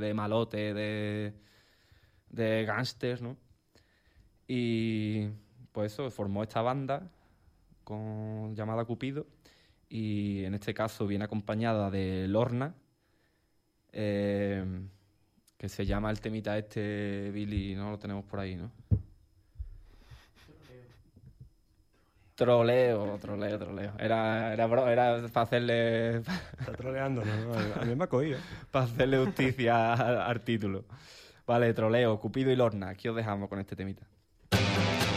de malote, de gángsters, ¿no? Y pues eso, formó esta banda llamada Cupido, y en este caso viene acompañada de Lorna, que se llama el temita este, Billy, no lo tenemos por ahí, ¿no? Troleo. Era para hacerle... Está troleando, ¿no? A mí me ha cogido. para hacerle justicia al título. Vale, Troleo, Cupido y Lorna. Aquí os dejamos con este temita.